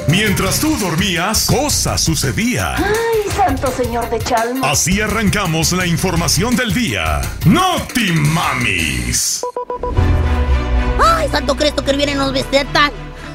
Mientras tú dormías, cosas sucedían. ¡Ay, santo señor de Chalma! Así arrancamos la información del día. ¡Noti Mamis! ¡Ay, santo Cristo, que vienen los visitas!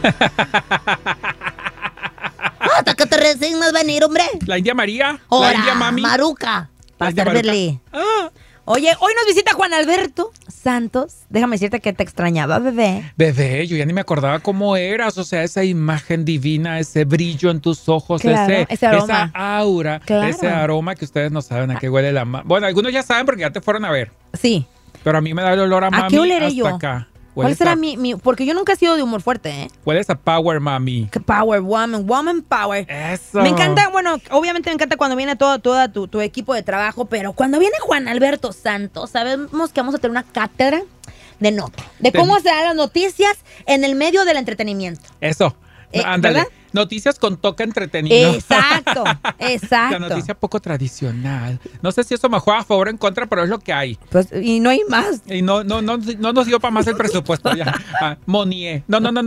¿Hasta que te resignas venir, hombre? La India María. Ahora, la India Mami. Maruca. Para India servirle. Oye, hoy nos visita Juan Alberto Santos. Déjame decirte que te extrañaba, bebé. Bebé, yo ya ni me acordaba cómo eras. O sea, esa imagen divina, ese brillo en tus ojos, Claro, ese aroma. esa aura, Claro. ese aroma que ustedes no saben a qué huele la mami. Bueno, algunos ya saben porque ya te fueron a ver. Sí. Pero a mí me da el olor a mami qué oleré hasta yo? acá. ¿Cuál Hueles será a- mi...? Porque yo nunca he sido de humor fuerte, ¿eh? Hueles a power, mami. Que power, woman power. Eso. Me encanta, bueno, obviamente me encanta cuando viene todo tu equipo de trabajo, pero cuando viene Juan Alberto Santos, sabemos que vamos a tener una cátedra de nota, de cómo se dan las noticias en el medio del entretenimiento. Eso. Ándale. ¿verdad? Noticias con toque entretenido. Exacto, La exacto. noticia poco tradicional. No sé si eso me juega a favor o en contra, pero es lo que hay. Pues, y no hay más. Y no nos dio para más el presupuesto ya. Monier.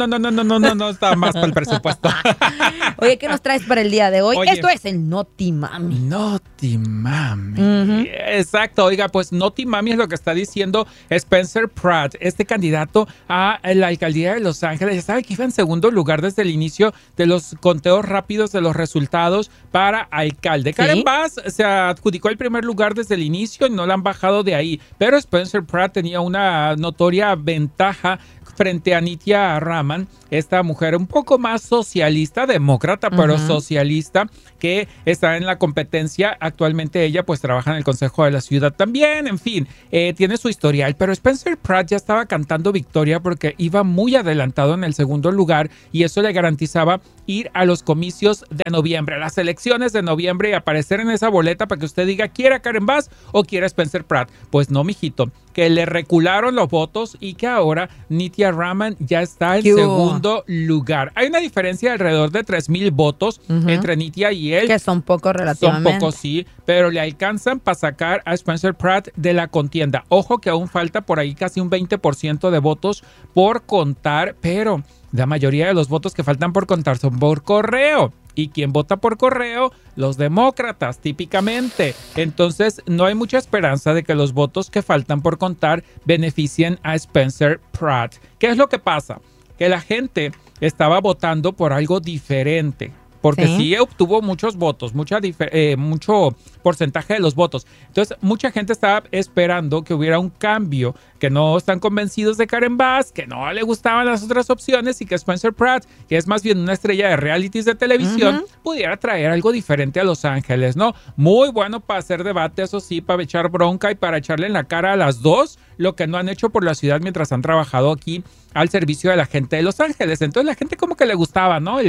No está más para el presupuesto. Oye, ¿qué nos traes para el día de hoy? Oye. Esto es el Noti Mami. Noti Mami. Ujú. Exacto, oiga, pues Noti Mami es lo que está diciendo Spencer Pratt, este candidato a la alcaldía de Los Ángeles. Ya sabe que iba en segundo lugar desde el inicio de los conteos rápidos de los resultados para alcalde. Karen Bass se adjudicó el primer lugar desde el inicio y no la han bajado de ahí, pero Spencer Pratt tenía una notoria ventaja frente a Nitya Raman, esta mujer un poco más socialista, demócrata, pero socialista, que está en la competencia. Actualmente ella pues trabaja en el Consejo de la Ciudad también, en fin, tiene su historial, pero Spencer Pratt ya estaba cantando victoria porque iba muy adelantado en el segundo lugar y eso le garantizaba ir a los comicios de noviembre, a las elecciones de noviembre y aparecer en esa boleta para que usted diga, ¿quiere a Karen Bass o quiere a Spencer Pratt? Pues no, mijito, que le recularon los votos y que ahora Nitya Raman ya está en segundo lugar. Hay una diferencia de alrededor de 3,000 votos entre Nitya y él. Que son pocos relativamente. Son pocos, sí, pero le alcanzan para sacar a Spencer Pratt de la contienda. Ojo que aún falta por ahí casi un 20% de votos por contar, pero la mayoría de los votos que faltan por contar son por correo. ¿Y quién vota por correo? Los demócratas, típicamente. Entonces, no hay mucha esperanza de que los votos que faltan por contar beneficien a Spencer Pratt. ¿Qué es lo que pasa? Que la gente estaba votando por algo diferente. Porque sí obtuvo muchos votos, mucho porcentaje de los votos. Entonces, mucha gente estaba esperando que hubiera un cambio, que no están convencidos de Karen Bass, que no le gustaban las otras opciones y que Spencer Pratt, que es más bien una estrella de realities de televisión, pudiera traer algo diferente a Los Ángeles, ¿no? Muy bueno para hacer debate, eso sí, para echar bronca y para echarle en la cara a las dos lo que no han hecho por la ciudad mientras han trabajado aquí al servicio de la gente de Los Ángeles. Entonces la gente como que le gustaba, ¿no?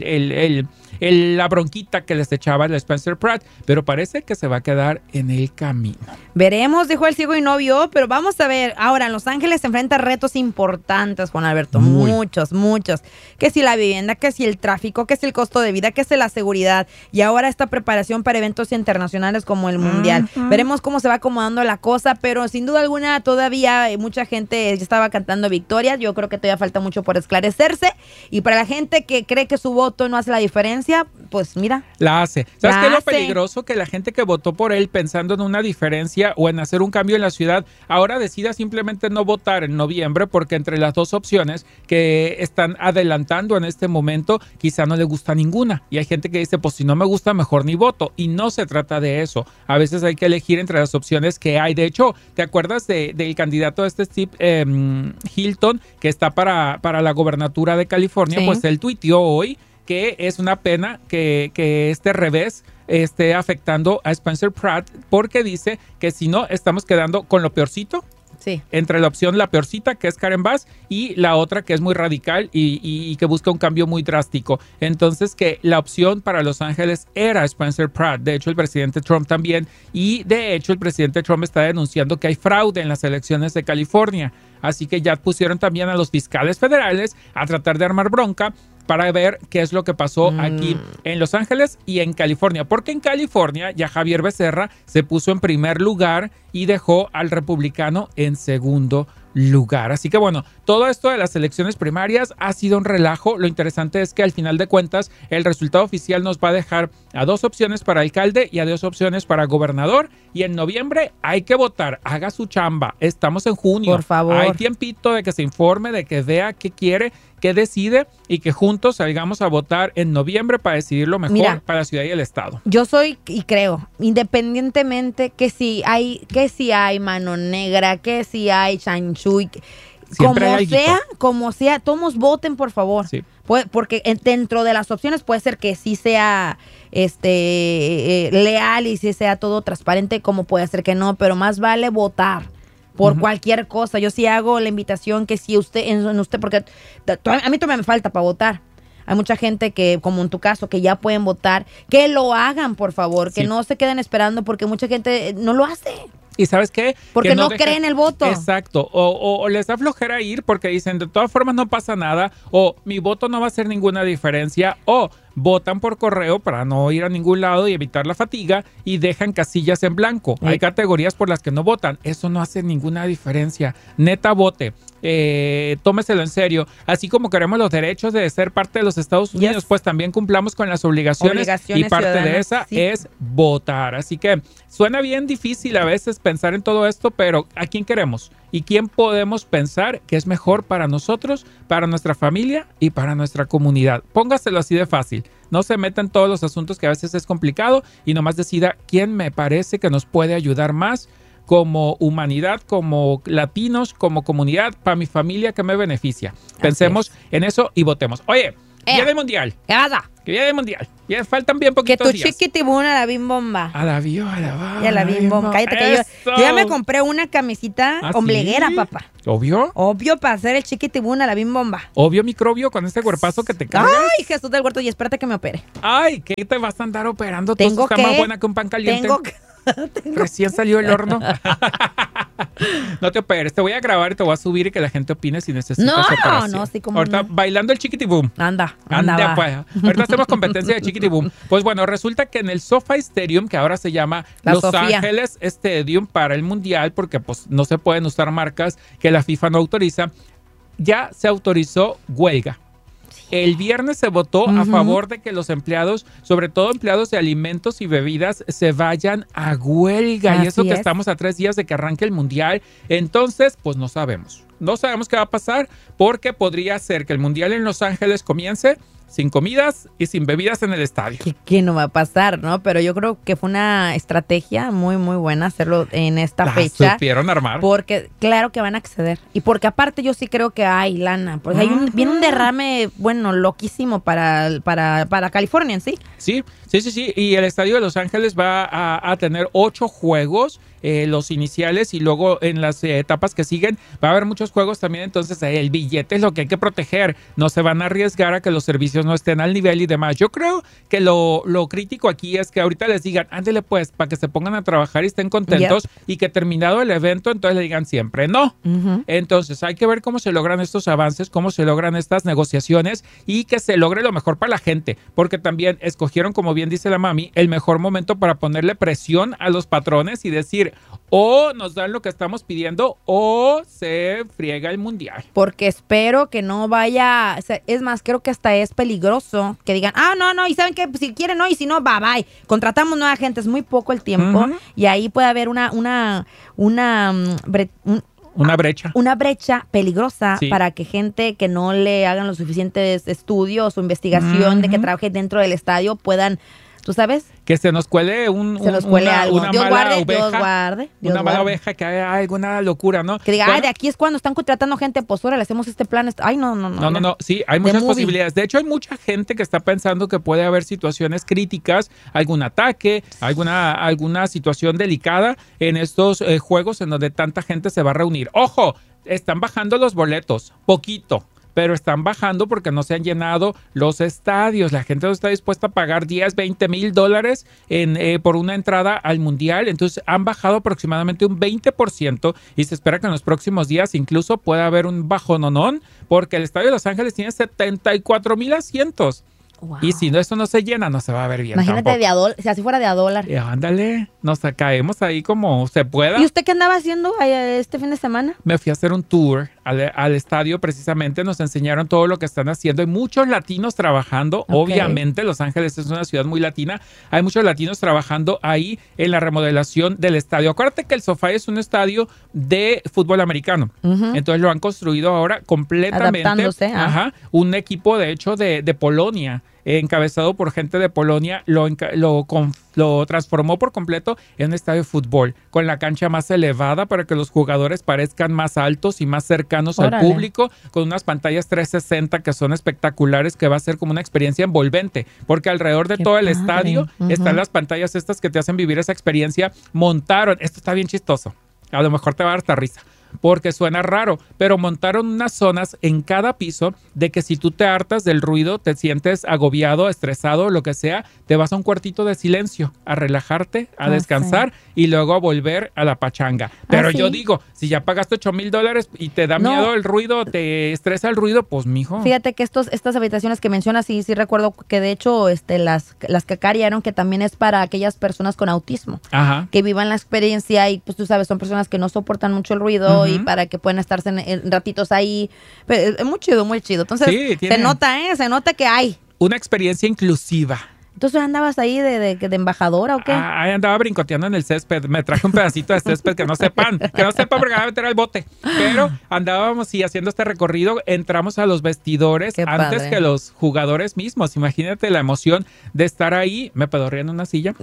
La bronquita que les echaba el Spencer Pratt, pero parece que se va a quedar en el camino. Veremos, dijo el ciego y no vio, pero vamos a ver. Ahora, en Los Ángeles se enfrenta a retos importantes, Juan Alberto. Muchos. Que si la vivienda, que si el tráfico, que si el costo de vida, que si la seguridad. Y ahora esta preparación para eventos internacionales como el Mundial. Veremos cómo se va acomodando la cosa, pero sin duda alguna todavía mucha gente ya estaba cantando victorias. Yo creo que todavía falta mucho por esclarecerse. Y para la gente que cree que su voto no hace la diferencia, pues mira. La hace. ¿Sabes qué es lo hace. peligroso? Que la gente que votó por él pensando en una diferencia o en hacer un cambio en la ciudad, ahora decida simplemente no votar en noviembre porque entre las dos opciones que están adelantando en este momento, quizá no le gusta ninguna. Y hay gente que dice, pues si no me gusta, mejor ni voto. Y no se trata de eso. A veces hay que elegir entre las opciones que hay. De hecho, ¿te acuerdas del candidato Steve Hilton, que está para la gobernatura de California? Sí. Pues él tuiteó hoy que es una pena que este revés esté afectando a Spencer Pratt porque dice que si no estamos quedando con lo peorcito. Sí. Entre la opción la peorcita, que es Karen Bass, y la otra que es muy radical y que busca un cambio muy drástico. Entonces, que la opción para Los Ángeles era Spencer Pratt. De hecho, el presidente Trump también. Y de hecho, el presidente Trump está denunciando que hay fraude en las elecciones de California. Así que ya pusieron también a los fiscales federales a tratar de armar bronca para ver qué es lo que pasó aquí en Los Ángeles y en California. Porque en California ya Javier Becerra se puso en primer lugar y dejó al republicano en segundo lugar. Así que bueno, todo esto de las elecciones primarias ha sido un relajo. Lo interesante es que al final de cuentas el resultado oficial nos va a dejar a 2 opciones para alcalde y a 2 opciones para gobernador, y en noviembre hay que votar. Haga su chamba. Estamos en junio. Por favor. Hay tiempito de que se informe, de que vea qué quiere, qué decide, y que juntos salgamos a votar en noviembre para decidir lo mejor para la ciudad y el estado. Yo soy y creo, independientemente que si hay mano negra, que si hay chanchuy, como sea, todos voten, por favor. Sí. Porque dentro de las opciones puede ser que sí sea leal y sí sea todo transparente, como puede ser que no, pero más vale votar por cualquier cosa. Yo sí hago la invitación que si usted, porque a mí todavía me falta para votar. Hay mucha gente que, como en tu caso, que ya pueden votar, que lo hagan, por favor, que no se queden esperando, porque mucha gente no lo hace. ¿Y sabes qué? Porque que no creen el voto. Exacto. O les da flojera ir porque dicen, de todas formas no pasa nada, o mi voto no va a hacer ninguna diferencia, o votan por correo para no ir a ningún lado y evitar la fatiga y dejan casillas en blanco. Hay categorías por las que no votan. Eso no hace ninguna diferencia. Neta, vote. Tómeselo en serio. Así como queremos los derechos de ser parte de los Estados Unidos, pues también cumplamos con las obligaciones y parte de esa es votar. Así que suena bien difícil a veces pensar en todo esto, pero ¿a quién queremos? ¿Y quién podemos pensar que es mejor para nosotros, para nuestra familia y para nuestra comunidad? Póngaselo así de fácil. No se meta en todos los asuntos que a veces es complicado y nomás decida quién me parece que nos puede ayudar más como humanidad, como latinos, como comunidad, para mi familia que me beneficia. Pensemos en eso y votemos. Oye, Día del Mundial. ¿Qué pasa? Que Día del Mundial. Ya faltan bien poquitos días. Que tu chiquitibún a la bimbomba. A la bimbomba. Y a la bimbomba. Cállate que yo ya me compré una camisita ombliguera, ¿sí? Papá. ¿Obvio? Obvio para hacer el chiquitibún a la bimbomba. Obvio microbio con este cuerpazo que te cargas. Ay, Jesús del Huerto, y espérate que me opere. Ay, ¿qué te vas a andar operando? Tengo Está más buena que un pan caliente. Recién salió el horno. No te operes, te voy a grabar y te voy a subir y que la gente opine si necesitas operación. No, sí, como ahorita bailando el chiquitiboom. Anda, pues. Ahorita hacemos competencia de chiquitiboom. Pues bueno, resulta que en el SoFi Stadium, que ahora se llama Los Ángeles Stadium para el Mundial, porque pues no se pueden usar marcas que la FIFA no autoriza, ya se autorizó huelga. El viernes se votó a favor de que los empleados, sobre todo empleados de alimentos y bebidas, se vayan a huelga. Así y eso que es. estamos a 3 días de que arranque el Mundial. Entonces, pues no sabemos. No sabemos qué va a pasar porque podría ser que el Mundial en Los Ángeles comience sin comidas y sin bebidas en el estadio. ¿Qué no va a pasar, no? Pero yo creo que fue una estrategia muy, muy buena hacerlo en esta fecha. Supieron armar. Porque claro que van a acceder. Y porque aparte yo sí creo que hay lana. Porque viene un derrame, bueno, loquísimo para California en sí. Sí. Y el estadio de Los Ángeles va a tener 8 juegos. Los iniciales y luego en las etapas que siguen va a haber muchos juegos también, entonces el billete es lo que hay que proteger, no se van a arriesgar a que los servicios no estén al nivel y demás. Yo creo que lo crítico aquí es que ahorita les digan, ándele pues, para que se pongan a trabajar y estén contentos y que terminado el evento, entonces le digan siempre no. Entonces hay que ver cómo se logran estos avances, cómo se logran estas negociaciones y que se logre lo mejor para la gente, porque también escogieron, como bien dice la mami, el mejor momento para ponerle presión a los patrones y decir, o nos dan lo que estamos pidiendo o se friega el Mundial. Porque espero que no vaya, o sea, es más, creo que hasta es peligroso que digan, no, y saben que si quieren no, y si no, bye, contratamos nueva gente, es muy poco el tiempo y ahí puede haber una brecha peligrosa para que gente que no le hagan los suficientes estudios o investigación de que trabaje dentro del estadio puedan, ¿tú sabes? Que se nos cuele algo. Una mala oveja, que haya alguna locura, ¿no? Que diga, de aquí es cuando están contratando gente, pues ahora le hacemos este plan. No. Sí, hay muchas posibilidades. De hecho, hay mucha gente que está pensando que puede haber situaciones críticas, algún ataque, alguna situación delicada en estos juegos en donde tanta gente se va a reunir. ¡Ojo! Están bajando los boletos, poquito. Pero están bajando porque no se han llenado los estadios. La gente no está dispuesta a pagar $10-20,000 por una entrada al Mundial. Entonces han bajado aproximadamente un 20% y se espera que en los próximos días incluso pueda haber un bajononón porque el estadio de Los Ángeles tiene 74,000 asientos. Wow. Y si esto no se llena, no se va a ver bien. Imagínate si así fuera de a dólar. Ándale, nos caemos ahí como se pueda. ¿Y usted qué andaba haciendo este fin de semana? Me fui a hacer un tour al estadio precisamente, nos enseñaron todo lo que están haciendo. Hay muchos latinos trabajando, obviamente Los Ángeles es una ciudad muy latina, hay muchos latinos trabajando ahí en la remodelación del estadio. Acuérdate que el SoFi es un estadio de fútbol americano, entonces lo han construido ahora completamente. Adaptándose. Un equipo de hecho de Polonia, encabezado por gente de Polonia, lo transformó por completo en un estadio de fútbol, con la cancha más elevada para que los jugadores parezcan más altos y más cercanos al público, con unas pantallas 360 que son espectaculares, que va a ser como una experiencia envolvente, porque alrededor de todo el estadio están las pantallas estas que te hacen vivir esa experiencia. Montaron, esto está bien chistoso, a lo mejor te va a dar hasta risa, porque suena raro, pero montaron unas zonas en cada piso de que si tú te hartas del ruido, te sientes agobiado, estresado, lo que sea, te vas a un cuartito de silencio a relajarte, a descansar y luego a volver a la pachanga. Pero yo digo, si ya pagaste $8,000 y te da miedo el ruido, te estresa el ruido, pues mijo. Fíjate que estas habitaciones que mencionas, sí recuerdo que de hecho las que acariaron, que también es para aquellas personas con autismo, que vivan la experiencia y pues tú sabes, son personas que no soportan mucho el ruido y para que puedan estarse en ratitos ahí. Pero es muy chido, muy chido. Entonces, se nota que hay una experiencia inclusiva. Entonces, ¿andabas ahí de embajadora o qué? Ahí andaba brincoteando en el césped. Me traje un pedacito de césped que no sepan porque me van a meter al bote. Pero andábamos haciendo este recorrido. Entramos a los vestidores antes que los jugadores mismos. Imagínate la emoción de estar ahí. Me pedorría en una silla.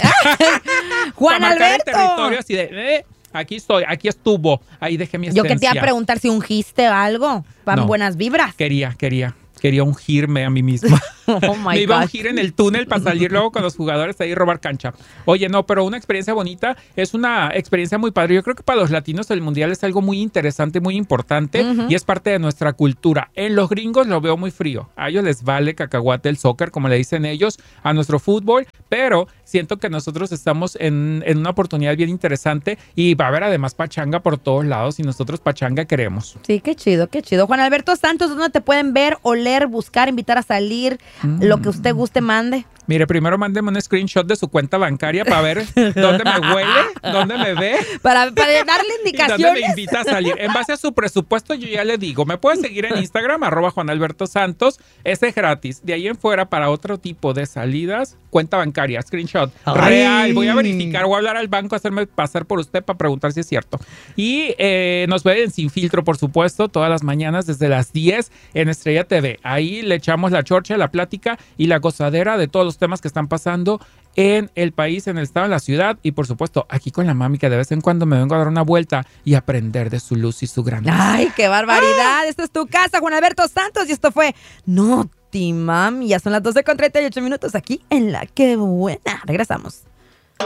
¡Juan Alberto! El territorio así de... Aquí estoy, aquí estuvo. Ahí dejé mi esencia. Yo que te iba a preguntar si ungiste algo para buenas vibras. Quería ungirme a mí misma. Me iba a God. ungir en el túnel para salir luego con los jugadores ahí y robar cancha. Oye, no, pero una experiencia bonita, es una experiencia muy padre. Yo creo que para los latinos el mundial es algo muy interesante, muy importante y es parte de nuestra cultura. En los gringos lo veo muy frío. A ellos les vale cacahuate el soccer, como le dicen ellos, a nuestro fútbol, pero siento que nosotros estamos en una oportunidad bien interesante y va a haber además pachanga por todos lados y nosotros pachanga queremos. Sí, qué chido, qué chido. Juan Alberto Santos, ¿dónde te pueden ver, oler, buscar, invitar a salir? Lo que usted guste, mande. Mire, primero mándeme un screenshot de su cuenta bancaria para ver dónde me huele, dónde me ve. Para darle indicaciones. Y dónde me invita a salir. En base a su presupuesto, yo ya le digo, me puede seguir en Instagram, @JuanAlbertoSantos. Ese es gratis. De ahí en fuera, para otro tipo de salidas, cuenta bancaria, screenshot. Real. Voy a verificar, voy a hablar al banco, hacerme pasar por usted para preguntar si es cierto. Y nos ven Sin Filtro, por supuesto, todas las mañanas desde las 10 en Estrella TV. Ahí le echamos la chorcha, la plática y la gozadera de todos los temas que están pasando en el país, en el estado, en la ciudad y por supuesto aquí con la mami, que de vez en cuando me vengo a dar una vuelta y aprender de su luz y su grandeza. ¡Ay, qué barbaridad! Esta es tu casa, Juan Alberto Santos, y esto fue Noti Mami. Ya son las 12:38 aquí en La Qué Buena. Regresamos.